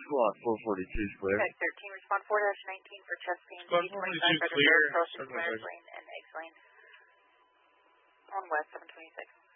Squad 442 is clear. Okay, 13, respond 4-19 for chest pain. Squad 442 clear. Crossing Clarence Lane and Eggs Lane. On West 726.